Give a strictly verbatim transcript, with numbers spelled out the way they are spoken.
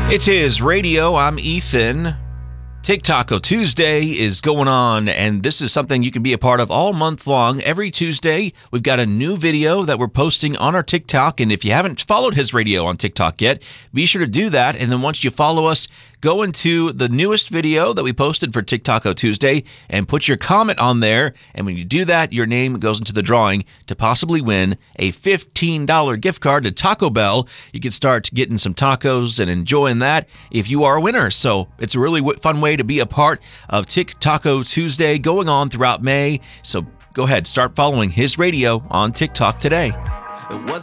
It's his radio. I'm Ethan. TikTaco Tuesday is going on, and this is something you can be a part of all month long. Every Tuesday, we've got a new video that we're posting on our TikTok, and if you haven't followed his radio on TikTok yet, be sure to do that, and then once you follow us, go into the newest video that we posted for TikTaco Tuesday and put your comment on there, and when you do that, your name goes into the drawing to possibly win a fifteen dollars gift card to Taco Bell. You can start getting some tacos and enjoying that if you are a winner, so it's a really fun way to be a part of TikTaco Tuesday going on throughout May. So go ahead, start following his radio on TikTok today.